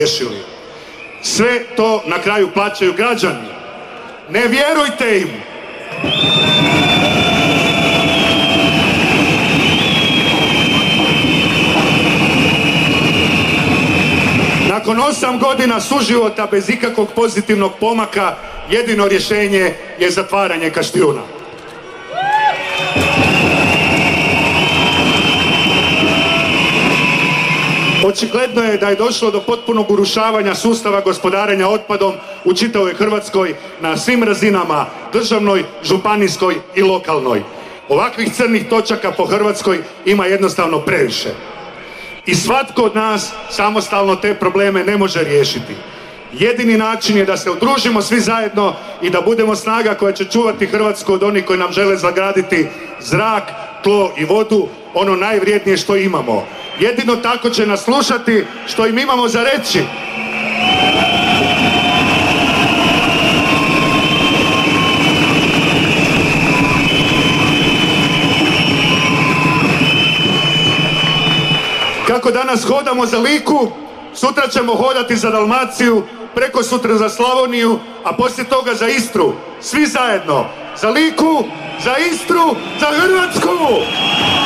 riješili. Sve to na kraju plaćaju građani. Ne vjerujte im. Nakon 8 godina suživota bez ikakvog pozitivnog pomaka, jedino rješenje je zatvaranje Kaštijuna. Očigledno je da je došlo do potpunog urušavanja sustava gospodarenja otpadom u čitavoj Hrvatskoj na svim razinama, državnoj, županijskoj i lokalnoj. Ovakvih crnih točaka po Hrvatskoj ima jednostavno previše. I svatko od nas samostalno te probleme ne može riješiti. Jedini način je da se udružimo svi zajedno i da budemo snaga koja će čuvati Hrvatsku od onih koji nam žele zagraditi zrak, tlo i vodu, ono najvrijednije što imamo. Jedino tako će nas slušati što im imamo za reći. Kako danas hodamo za Liku, sutra ćemo hodati za Dalmaciju, preko sutra za Slavoniju, a poslije toga za Istru. Svi zajedno. Za Liku, za Istru, za Hrvatsku!